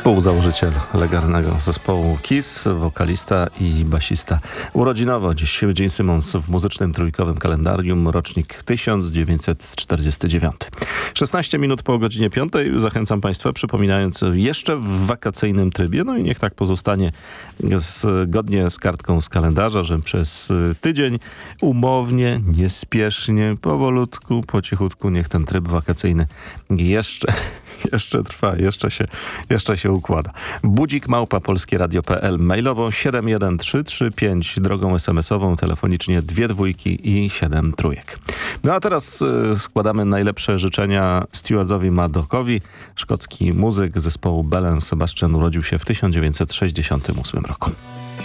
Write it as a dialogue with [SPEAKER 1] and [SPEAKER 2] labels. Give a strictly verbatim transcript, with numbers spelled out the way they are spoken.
[SPEAKER 1] Współzałożyciel legendarnego zespołu Kiss, wokalista i basista. Urodzinowo dziś Gene Simmons w muzycznym trójkowym kalendarium, rocznik tysiąc dziewięćset czterdziesty dziewiąty. szesnaście minut po godzinie piątej. Zachęcam Państwa, przypominając jeszcze w wakacyjnym trybie, no i niech tak pozostanie zgodnie z kartką z kalendarza, że przez tydzień umownie, niespiesznie, powolutku, po cichutku niech ten tryb wakacyjny jeszcze, jeszcze trwa, jeszcze się, jeszcze się układa. Budzik małpa polskieradio kropka p l, mailowo siedem jeden trzy trzy pięć, drogą es em esową, telefonicznie dwie dwójki i siedem trójek. No a teraz y, składamy najlepsze życzenia Stewardowi Murdockowi. Szkocki muzyk zespołu Belle and Sebastian urodził się w tysiąc dziewięćset sześćdziesiątym ósmym roku.